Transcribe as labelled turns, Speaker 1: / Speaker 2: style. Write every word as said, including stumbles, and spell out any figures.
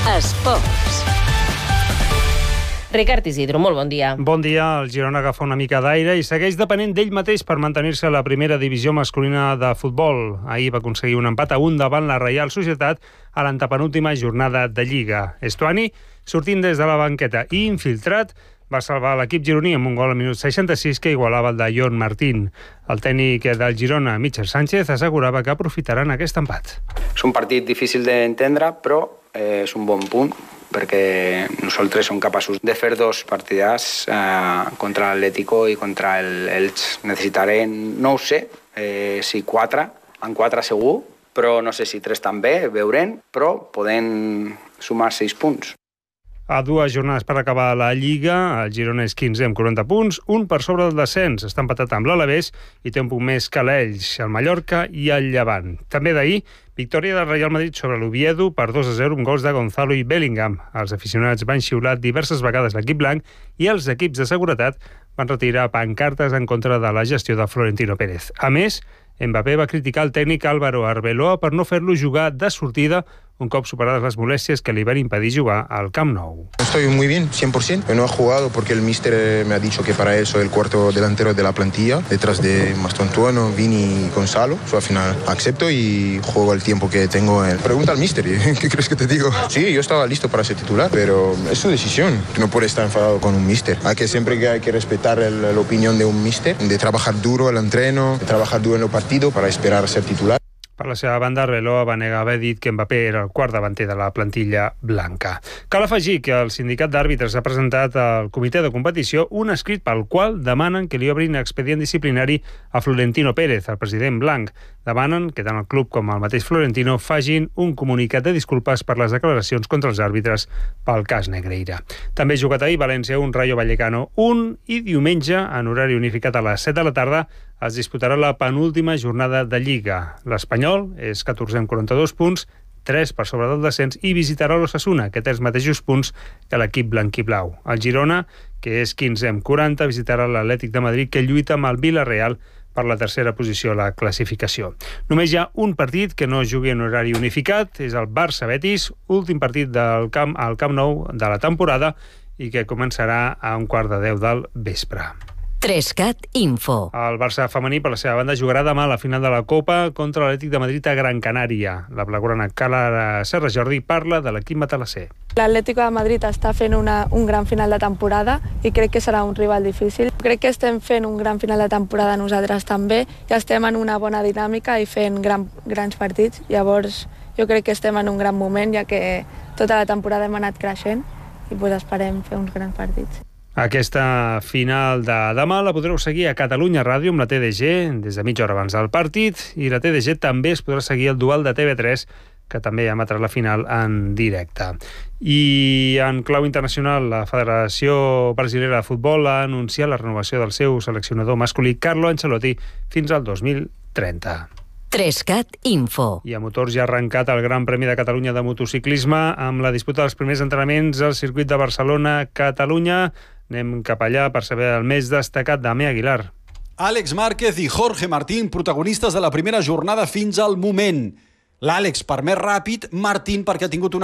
Speaker 1: Esports. Ricard Isidro, molt bon dia.
Speaker 2: Bon dia. El Girona agafa una mica d'aire i segueix depenent d'ell mateix per mantenir-se a la primera divisió masculina de futbol. Ahir va aconseguir un empat a un davant la Reial Societat a l'antepenúltima jornada de Lliga. Estuani, sortint des de la banqueta i infiltrat, va salvar l'equip gironí amb un gol al minut seixanta-sis que igualava el de Jon Martín. El tècnic del Girona, Michel Sánchez, assegurava que aprofitaran aquest empat.
Speaker 3: És un partit difícil d'entendre, però eh, és un bon punt, perquè nosaltres som capaços de fer dos partidars eh, contra l'Atlético i contra el Elx. Necessitarem, no ho sé, eh, si quatre, en quatre segur, però no sé si tres també, veurem, però podem sumar sis punts.
Speaker 2: A dues jornades per acabar la Lliga, el Girona és quinzè amb quaranta punts, un per sobre del descens. Està empatat amb l'Alavés i té un punt més que l'Elx, el Mallorca i el Llevant. També d'ahir, victòria del Real Madrid sobre l'Oviedo per dos a zero amb gols de Gonzalo i Bellingham. Els aficionats van xiular diverses vegades l'equip blanc i els equips de seguretat van retirar pancartes en contra de la gestió de Florentino Pérez. A més, Mbappé va criticar el tècnic Álvaro Arbeloa per no fer-lo jugar de sortida un cop superades les molèsties que li van impedir jugar al Camp Nou.
Speaker 4: Estoy muy bien, cien por ciento. No he jugado porque el míster me ha dicho que para él soy el cuarto delantero de la plantilla, detrás de Mastontuano, Vini y Gonzalo. So, al final acepto y juego el tiempo que tengo. En... Pregunta al míster, ¿qué crees que te digo? Sí, yo estaba listo para ser titular, pero es su decisión. No puede estar enfadado con un míster. Hay que siempre que hay que respetar el, la opinión de un míster, de trabajar duro el entreno, de trabajar duro en el partido para esperar ser titular.
Speaker 2: Per la seva banda, Arbeloa va negar haver dit que Mbappé era el quart davanter de la plantilla blanca. Cal afegir que el sindicat d'àrbitres ha presentat al comitè de competició un escrit pel qual demanen que li obrin expedient disciplinari a Florentino Pérez, el president blanc. Demanen que tant el club com el mateix Florentino facin un comunicat de disculpes per les declaracions contra els àrbitres pel cas Negreira. També ha jugat ahir València un Rayo Vallecano un i diumenge, en horari unificat a les set de la tarda, es disputarà la penúltima jornada de Lliga. L'Espanyol és catorzè amb quaranta-dos punts, tres per sobre del descens, i visitarà l'Osasuna, que té els mateixos punts que l'equip blanquiblau. El Girona, que és quinzè amb quaranta, visitarà l'Atlètic de Madrid, que lluita amb el Villarreal per la tercera posició a la classificació. Només hi ha un partit que no jugui en horari unificat, és el Barça-Betis, últim partit del camp, al Camp Nou de la temporada i que començarà a un quart de deu del vespre.
Speaker 1: Trescat Info.
Speaker 2: El Barça femení, per la seva banda, jugarà demà a la final de la Copa contra l'Atlètic de Madrid a Gran Canària. La blaugrana Clara Serra Jordi parla de l'equip matalasser.
Speaker 5: L'Atlético de Madrid està fent una, un gran final de temporada i crec que serà un rival difícil. Crec que estem fent un gran final de temporada nosaltres també i estem en una bona dinàmica i fent gran, grans partits. Llavors jo crec que estem en un gran moment, ja que tota la temporada hem anat creixent i pues, esperem fer uns grans partits.
Speaker 2: Aquesta final de demà la podreu seguir a Catalunya Ràdio amb la T D G des de mitja hora abans del partit, i la T D G també es podrà seguir el duel de T V tres, que també emetrà la final en directe. I en clau internacional, la Federació Brasilera de Futbol ha anunciat la renovació del seu seleccionador masculí Carlo Ancelotti fins al dos mil trenta.
Speaker 1: Trescat Info.
Speaker 2: I a motors ja ha arrencat el Gran Premi de Catalunya de motociclisme amb la disputa dels primers entrenaments al circuit de Barcelona-Catalunya. Anem cap allà per saber el més destacat d'Ame Aguilar.
Speaker 6: Àlex Márquez i Jorge Martín, protagonistes de la primera jornada fins al moment. L'Àlex per més ràpid, Martín perquè ha tingut una